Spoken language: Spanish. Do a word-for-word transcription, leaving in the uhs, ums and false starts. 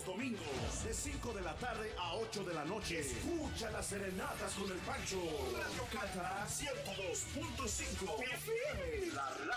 domingos, de cinco de la tarde a ocho de la noche. Escucha las serenatas con el Pancho. Radio Cata ciento dos punto cinco F M, la